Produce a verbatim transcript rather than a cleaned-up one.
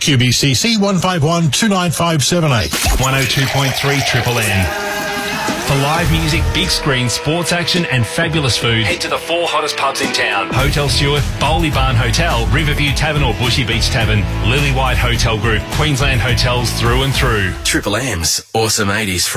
Q B C C one five one two nine five seven eight. one oh two point three Triple M. For live music, big screen, sports action and fabulous food, head to the four hottest pubs in town. Hotel Stewart, Bowley Barn Hotel, Riverview Tavern or Bushy Beach Tavern, Lily White Hotel Group, Queensland Hotels through and through. Triple M's Awesome eighties.